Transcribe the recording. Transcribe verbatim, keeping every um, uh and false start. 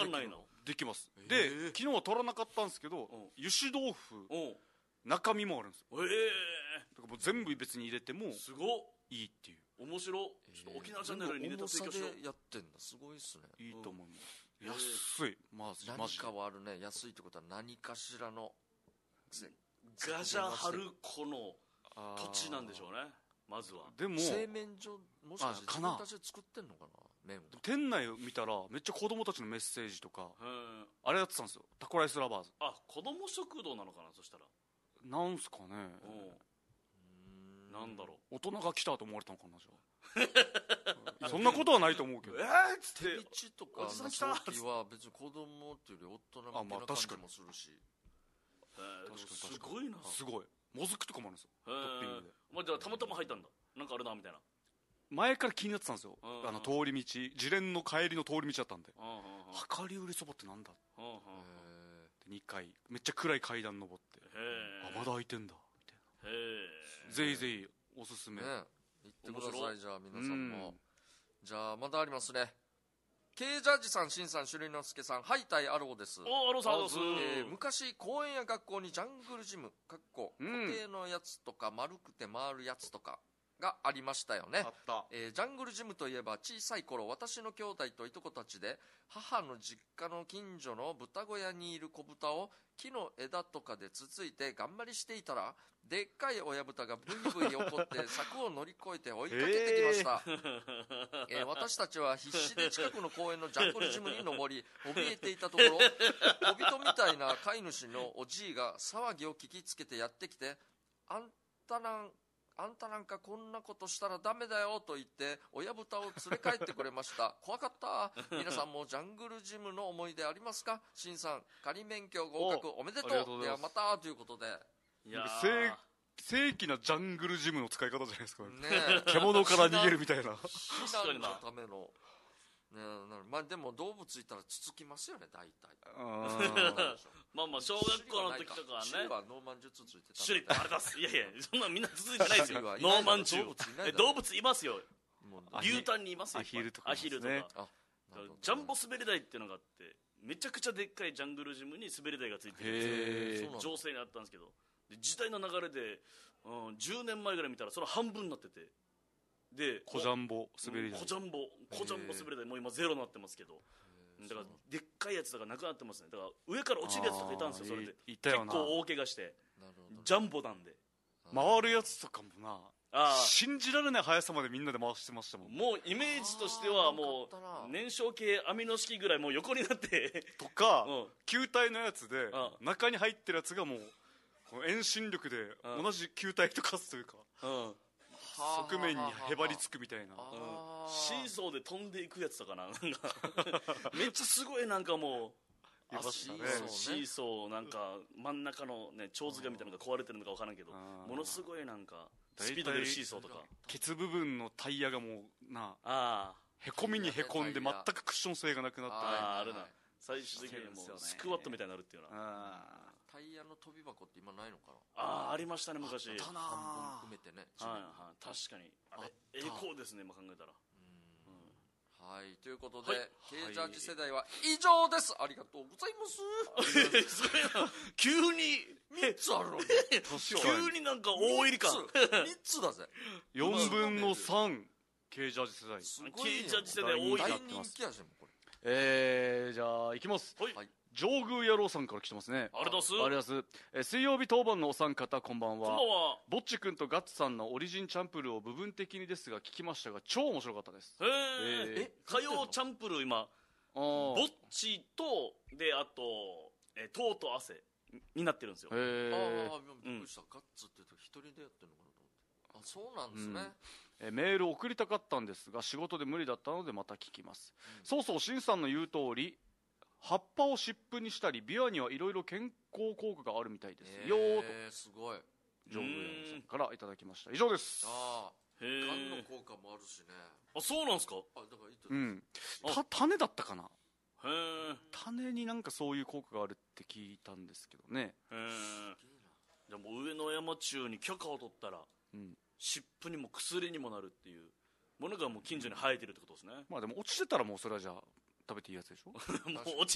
らないの？ できます。 えー、 で昨日は取らなかったんですけど、油脂豆腐中身もあるんですよ。 ええー、だからもう全部別に入れてもすごいいっていう。 面白い。ちょっと沖縄チャンネルにネタ提供しよう。 重さでやってんだ。すごいっすね。 いいと思います、うん、安い。まず何かはあるね。安いってことは何かしらのガジャハルコの土地なんでしょうね。まずはでも製麺所もしかして自分たちで作ってんのかな。麺を店内を見たらめっちゃ子供たちのメッセージとかあれやってたんですよ。タコライスラバーズ。 あ、子供食堂なのかな。そしたらなんすかね。 うん、なんだろう、 大人が来たと思われたのかな。じゃあそんなことはないと思うけど、 えーっつって手道とかの早期は別に子供っていうより大人みたいな感じもするし、 えー、すごいな。 すごい。もずくとかもあるんですよ、トッピングで。 まあ、じゃあたまたま入ったんだ。なんかあるなみたいな。 前から気になってたんですよ。あの通り道、自連の帰りの通り道だったんで、量り売りそばってなんだ。でにかいめっちゃ暗い階段登って、あまだ開いてんだみたいな。ぜひぜひおすすめ、ね、 行ってください。じゃあ皆さんも、うん、じゃあまだありますね。 K ジャージさん、しんさん、しゅりのすけさん、ハイタイアローです。 おアローさんです、 えー、昔公園や学校にジャングルジムかっこ固定のやつとか丸くて回るやつとかがありましたよね。 あった、 えー、ジャングルジムといえば小さい頃、私の兄弟といとこたちで母の実家の近所の豚小屋にいる子豚を木の枝とかでつついて頑張りしていたら、でっかい親豚がブイブイ怒って柵を乗り越えて追いかけてきました、えーえー、私たちは必死で近くの公園のジャングルジムに登り怯えていたところ、小人みたいな飼い主のおじいが騒ぎを聞きつけてやってきて、あんたなんあんたなんかこんなことしたらダメだよと言って親豚を連れ帰ってくれました怖かった。皆さんもジャングルジムの思い出ありますか。しんさん、仮免許合格おめでとう。ではまたということで、 いや正正規なジャングルジムの使い方じゃないですかね。獣から逃げるみたいな。 避難のためのね。まあでも動物いたらつつきますよね大体。 あまあまあ小学校の時とかはね、 シリはノーマンジュつついてた。 シリってあれだす。いやいや、そんなみんなつついてないですよ。ノーマンジュ動物いますよ。牛タンにいますよ。 アヒルとか、 アヒルとかジャンボ滑り台っていうのがあって、めちゃくちゃでっかいジャングルジムに滑り台がついてるんですよ。情勢にあったんですけど、時代の流れで、うん、じゅうねんまえぐらい見たらその半分になってて、で小ジャンボ滑り台、 小ジャンボ小ジャンボ滑り台もう今ゼロになってますけど、だからでっかいやつとかなくなってますね。だから上から落ちるやつとかいたんですよ。それで結構大怪我してジャンボなんで回るやつとかもな、あ信じられない速さまでみんなで回してましたもん。 もうイメージとしてはもう燃焼系網の式ぐらいもう横になってとか、うん、球体のやつで中に入ってるやつがもうこの遠心力で同じ球体と化すというか、うん、側面にへばりつくみたいな、 シーソーで飛んでいくやつとかな、なんかめっちゃすごい、なんかもうシーソーなんか真ん中のね蝶塚みたいなのが壊れてるのか分からんけど、ものすごいなんかスピード出るシーソーとか、 ケツ部分のタイヤがもうなへこみにへこんで全くクッション性がなくなって、 あるな、最終的にもうスクワットみたいになるっていうな。 タイヤの飛び箱って今ないのかな。 ああ、ありましたね昔。 半分含めてね。 はいはい、確かにあれ栄光ですね今考えたら。 はい、ということで K ジャージ世代は以上です。ありがとうございます。 すごいな、急にみっつあるのに急になんか大入り感。 みっつだぜ。 よんぶんのさん K ジャージ世代。 K ジャージ世代多いな。 大人気やじゃんこれ。 えー、じゃあいきます。はい、上宮野郎さんから来てますね。 ありがとうございます。 ありがとうございます。えー、水曜日当番のお三方こんばんは。 こんばんは。 ぼっちくんとガッツさんのオリジンチャンプルーを部分的にですが聞きましたが超面白かったです。 へー、え火曜チャンプルー今ぼっちとであとえとうと汗になってるんですよ。 へー、ああびっくりした、うん、ガッツって言うと一人でやってるのかなと思って。あ、そうなんですね。 うん、えメール送りたかったんですが仕事で無理だったのでまた聞きます。うん、そうそう、しんさんの言う通り葉っぱを湿布にしたりビワにはいろいろ健康効果があるみたいですよーと、 えー、すごい上宮さんからいただきました。以上です。 ああ、がんの効果もあるしね。 あ、そうなんですか。 あ、だからいいと、 うん、た種だったかな。 へえ、 種になんかそういう効果があるって聞いたんですけどね。 へえ、じゃあもう上野山中に許可を取ったら、うん、湿布にも薬にもなるっていうものがもう近所に生えてるってことですね。 まあでも落ちてたらもうそれはじゃあ食べていいやつでしょ。 もう落